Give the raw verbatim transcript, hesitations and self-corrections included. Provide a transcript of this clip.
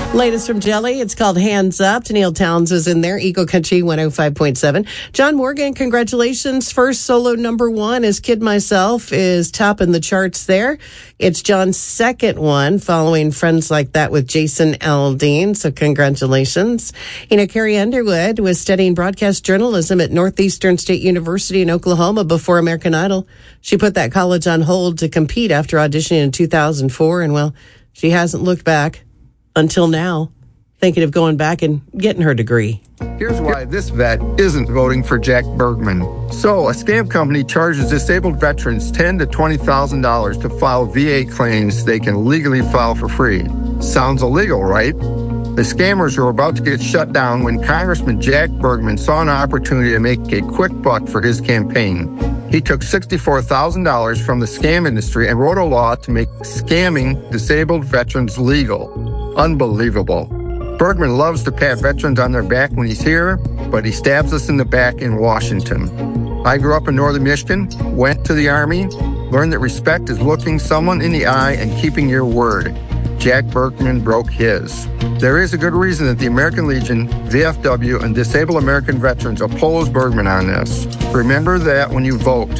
Latest from Jelly, it's called Hands Up. Neil Towns is in there, Eagle Country one oh five point seven. John Morgan, congratulations. First solo number one is Kid Myself is topping the charts there. It's John's second one following Friends Like That with Jason Aldean, so congratulations. You know, Carrie Underwood was studying broadcast journalism at Northeastern State University in Oklahoma before American Idol. She put that college on hold to compete after auditioning in two thousand four, and well, she hasn't looked back until now, thinking of going back and getting her degree. Here's why this vet isn't voting for Jack Bergman. So, a scam company charges disabled veterans ten thousand to twenty thousand dollars to file V A claims they can legally file for free. Sounds illegal, right? The scammers were about to get shut down when Congressman Jack Bergman saw an opportunity to make a quick buck for his campaign. He took sixty-four thousand dollars from the scam industry and wrote a law to make scamming disabled veterans legal. Unbelievable. Bergman loves to pat veterans on their back when he's here, but he stabs us in the back in Washington. I grew up in northern Michigan, went to the Army, learned that respect is looking someone in the eye and keeping your word. Jack Bergman broke his. There is a good reason that the American Legion, V F W, and Disabled American Veterans oppose Bergman on this. Remember that when you vote.